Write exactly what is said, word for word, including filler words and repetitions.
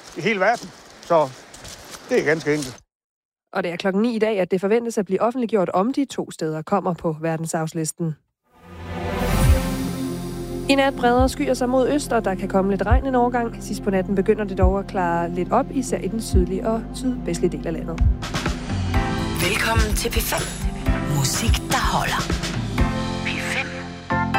i hele verden. Så det er ganske enkelt. Og det er klokken ni i dag, at det forventes at blive offentliggjort, om de to steder kommer på verdensarvslisten. I nat breder skyer sig mod øst, og der kan komme lidt regn en overgang. Sidst på natten begynder det dog at klare lidt op, især i den sydlige og sydvestlige del af landet. Velkommen til P fem. Musik, der holder.